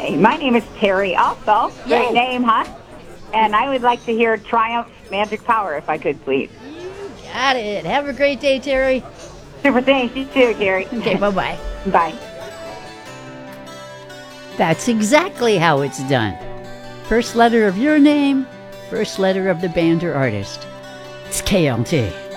Hi, my name is Terry also. Great Yay. name, huh? And I would like to hear Triumph Magic Power if I could, please. Got it. Have a great day, Terry. Super thanks. You too, Gary. Okay, bye-bye. Bye. That's exactly how it's done. First letter of your name, first letter of the band or artist. It's KLT.